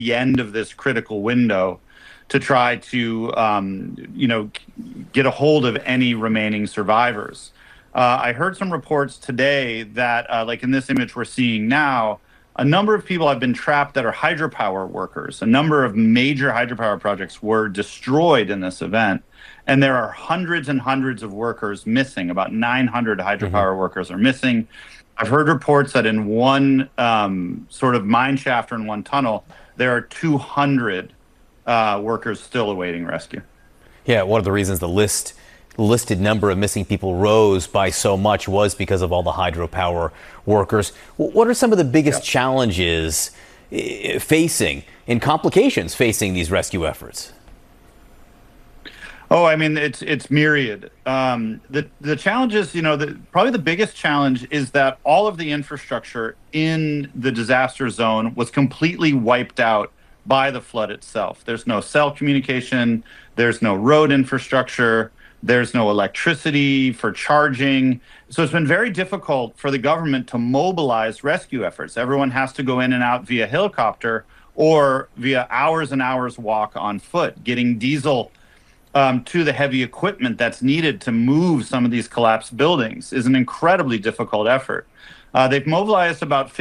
the end of this critical window to try to, get a hold of any remaining survivors. I heard some reports today that, like in this image we're seeing now, a number of people have been trapped that are hydropower workers. A number of major hydropower projects were destroyed in this event, and there are hundreds and hundreds of workers missing. About 900 hydropower workers are missing. I've heard reports that in one sort of mine shaft or in one tunnel, there are 200 workers still awaiting rescue. Yeah, one of the reasons the listed number of missing people rose by so much was because of all the hydropower workers. What are some of the biggest challenges facing and complications facing these rescue efforts? Oh, I mean, it's myriad. The challenges, probably the biggest challenge is that all of the infrastructure in the disaster zone was completely wiped out by the flood itself. There's no cell communication, there's no road infrastructure, there's no electricity for charging. So it's been very difficult for the government to mobilize rescue efforts. Everyone has to go in and out via helicopter or via hours and hours walk on foot. Getting diesel to the heavy equipment that's needed to move some of these collapsed buildings is an incredibly difficult effort. They've mobilized about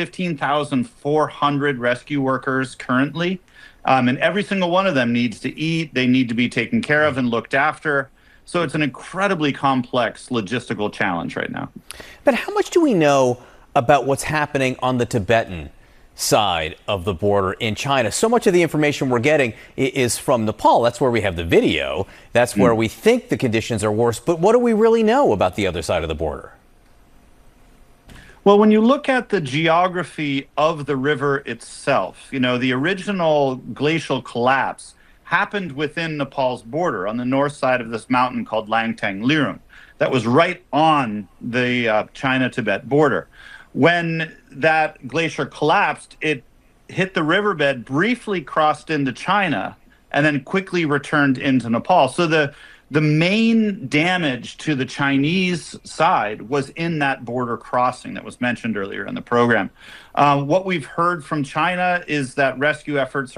15,400 rescue workers currently, and every single one of them needs to eat. They need to be taken care of and looked after. So it's an incredibly complex logistical challenge right now. But how much do we know about what's happening on the Tibetan side of the border in China? So much of the information we're getting is from Nepal. That's where we have the video. That's where we think the conditions are worse. But what do we really know about the other side of the border? Well, when you look at the geography of the river itself, the original glacial collapse happened within Nepal's border on the north side of this mountain called Langtang Lirum. That was right on the China-Tibet border. When that glacier collapsed, it hit the riverbed, briefly crossed into China, and then quickly returned into Nepal. So the main damage to the Chinese side was in that border crossing that was mentioned earlier in the program. What we've heard from China is that rescue efforts